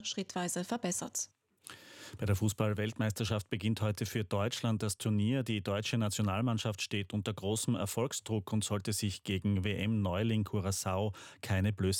schrittweise verbessert. Bei der Fußball-Weltmeisterschaft beginnt heute für Deutschland das Turnier. Die deutsche Nationalmannschaft steht unter großem Erfolgsdruck und sollte sich gegen WM-Neuling Curaçao keine Blöße